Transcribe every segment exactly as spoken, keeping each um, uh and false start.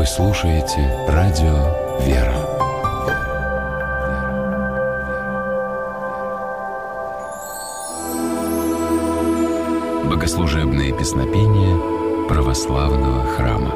Вы слушаете радио «Вера». Богослужебные песнопения православного храма.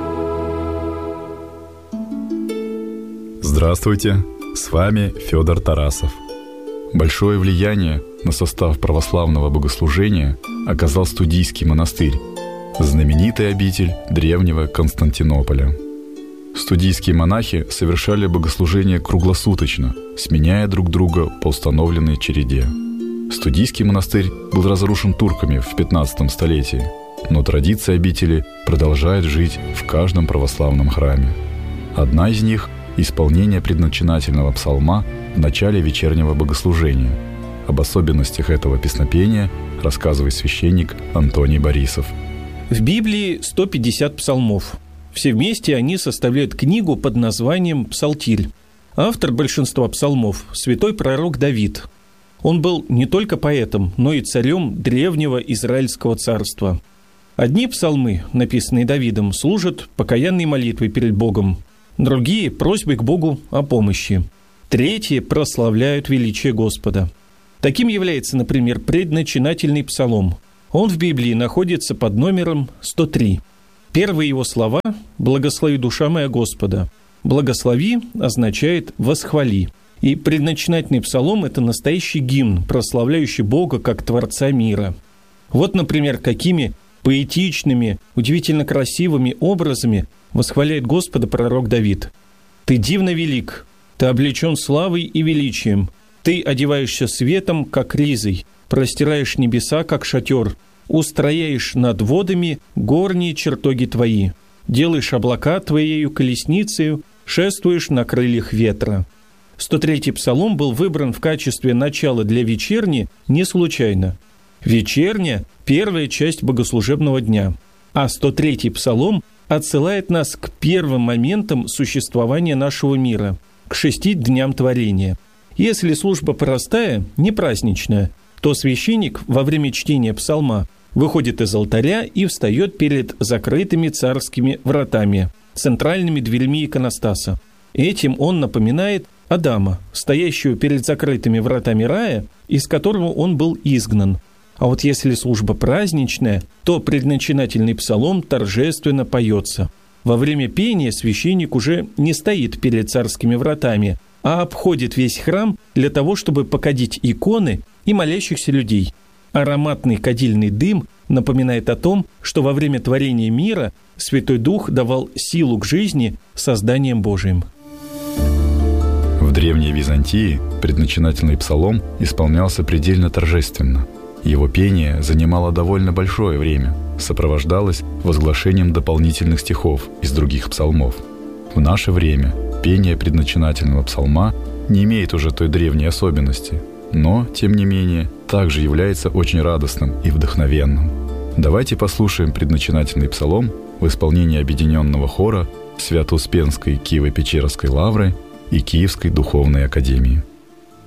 Здравствуйте, с вами Федор Тарасов. Большое влияние на состав православного богослужения оказал Студийский монастырь, знаменитый обитель древнего Константинополя. Студийские монахи совершали богослужение круглосуточно, сменяя друг друга по установленной череде. Студийский монастырь был разрушен турками в пятнадцатом столетии, но традиции обители продолжают жить в каждом православном храме. Одна из них – исполнение предначинательного псалма в начале вечернего богослужения. Об особенностях этого песнопения рассказывает священник Антоний Борисов. В Библии сто пятьдесят псалмов. Все вместе они составляют книгу под названием «Псалтирь». Автор большинства псалмов – святой пророк Давид. Он был не только поэтом, но и царем древнего Израильского царства. Одни псалмы, написанные Давидом, служат покаянной молитвой перед Богом, другие – просьбой к Богу о помощи, третьи прославляют величие Господа. Таким является, например, предначинательный псалом. Он в Библии находится под номером сто три. Первые его слова «Благослови, душа моя, Господа». «Благослови» означает «восхвали». И предначинательный псалом – это настоящий гимн, прославляющий Бога как Творца мира. Вот, например, какими поэтичными, удивительно красивыми образами восхваляет Господа пророк Давид. «Ты дивно велик, ты облечен славой и величием, ты одеваешься светом, как ризой, простираешь небеса, как шатер, устрояешь над водами горние чертоги твои, делаешь облака твоею колесницею, шествуешь на крыльях ветра». сто третий псалом был выбран в качестве начала для вечерни не случайно. Вечерня – первая часть богослужебного дня, а сто третий псалом отсылает нас к первым моментам существования нашего мира, к шести дням творения. Если служба простая, не праздничная, то священник во время чтения псалма выходит из алтаря и встает перед закрытыми царскими вратами, центральными дверьми иконостаса. Этим он напоминает Адама, стоящего перед закрытыми вратами рая, из которого он был изгнан. А вот если служба праздничная, то предначинательный псалом торжественно поется. Во время пения священник уже не стоит перед царскими вратами, а обходит весь храм для того, чтобы покадить иконы и молящихся людей. Ароматный кадильный дым напоминает о том, что во время творения мира Святой Дух давал силу к жизни созданием Божиим. В Древней Византии предначинательный псалом исполнялся предельно торжественно. Его пение занимало довольно большое время, сопровождалось возглашением дополнительных стихов из других псалмов. В наше время пение предначинательного псалма не имеет уже той древней особенности, но, тем не менее, также является очень радостным и вдохновенным. Давайте послушаем предначинательный псалом в исполнении объединенного хора Свято-Успенской Киево-Печерской лавры и Киевской духовной академии.